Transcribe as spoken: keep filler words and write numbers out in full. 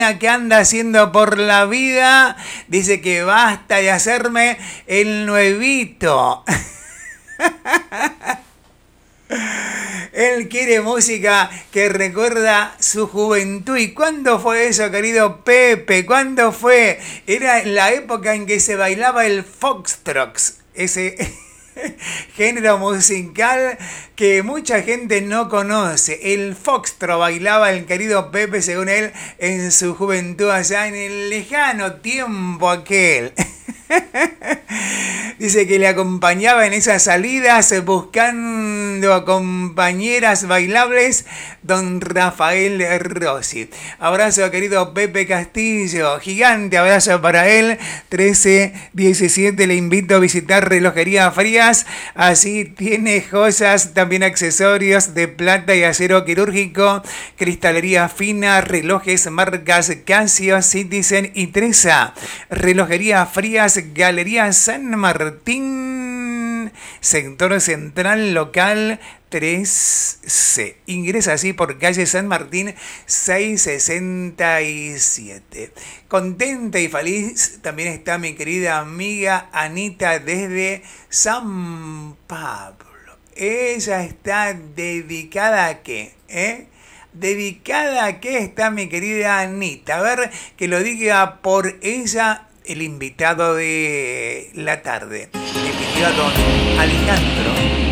que anda haciendo por la vida, dice que basta de hacerme el nuevito. Él quiere música que recuerda su juventud. ¿Y cuándo fue eso, querido Pepe? ¿Cuándo fue? Era en la época en que se bailaba el foxtrot, ese género musical que mucha gente no conoce. El foxtrot bailaba el querido Pepe, según él, en su juventud, allá en el lejano tiempo aquel. Dice que le acompañaba en esas salidas buscando compañeras bailables, don Rafael Rossi. Abrazo, querido Pepe Castillo, gigante abrazo para él. trece diecisiete le invito a visitar Relojería Frías, así tiene joyas, también accesorios de plata y acero quirúrgico, cristalería fina, relojes marcas Casio, Citizen y Tresa. Relojería Frías, Galería San Martín, sector central local tres C. Ingresa así por calle San Martín seiscientos sesenta y siete. Contenta y feliz también está mi querida amiga Anita desde San Pablo. Ella está dedicada a qué, ¿eh? ¿Dedicada a qué está mi querida Anita? A ver, que lo diga por ella el invitado de la tarde, el invitado don Alejandro